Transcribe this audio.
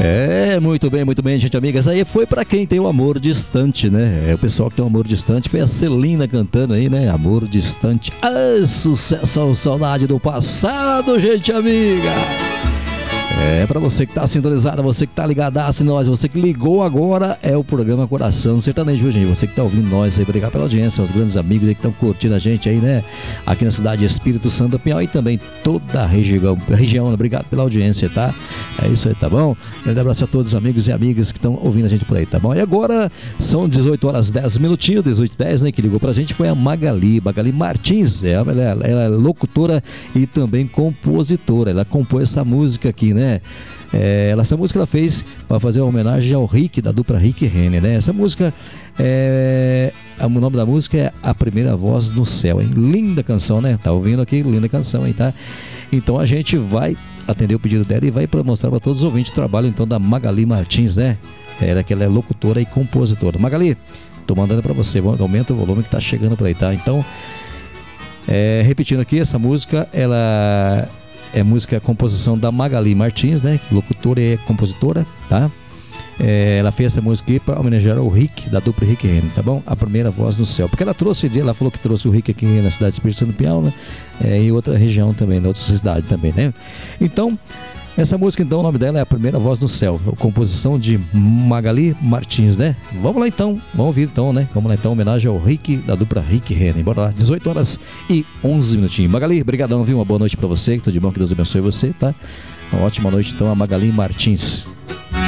Muito bem, gente amiga. Essa aí foi pra quem tem o amor distante, né? O pessoal que tem o amor distante. Foi a Celina cantando aí, né? Amor distante. Ah, sucesso, saudade do passado, gente amiga. Pra você que tá sintonizado, você que tá ligadaço em nós, você que ligou agora, é o programa Coração Sertanejo, gente. Você que tá ouvindo nós aí, obrigado pela audiência, os grandes amigos aí que estão curtindo a gente aí, né? Aqui na cidade de Espírito Santo, Pinhal e também toda a região, obrigado pela audiência, tá? É isso aí, tá bom? Grande abraço a todos os amigos e amigas que estão ouvindo a gente por aí, tá bom? E agora são 18 horas 10 minutinhos, 18h10, né? Que ligou pra gente foi a Magali Martins. Ela é locutora e também compositora. Ela compôs essa música aqui, né? Essa música ela fez para fazer uma homenagem ao Rick, da dupla Rick e Renner, né? Essa música, o nome da música é A Primeira Voz no Céu, hein? Linda canção, né? Tá ouvindo aqui? Linda canção aí, tá? Então a gente vai atender o pedido dela e vai mostrar para todos os ouvintes o trabalho então da Magali Martins, né? Que ela é locutora e compositora. Magali, tô mandando para você, aumenta o volume que tá chegando por aí, tá? Então, repetindo aqui, essa música, ela é música, composição da Magali Martins, né? Locutora e compositora, tá? Ela fez essa música aqui para homenagear o Rick, da dupla Rick e Renner, tá bom? A Primeira Voz no Céu. Porque ela falou que trouxe o Rick aqui na cidade de Espírito Santo do Pinhal, né? E outra região também, na outra cidade também, né? Então, essa música, então, o nome dela é A Primeira Voz no Céu, composição de Magali Martins, né? Vamos lá então, vamos ouvir então, né? Vamos lá então, homenagem ao Rick, da dupla Rick e Renner. Bora lá, 18 horas e 11 minutinhos. Magali, brigadão, viu? Uma boa noite pra você, tudo de bom, que Deus abençoe você, tá? Uma ótima noite então a Magali Martins.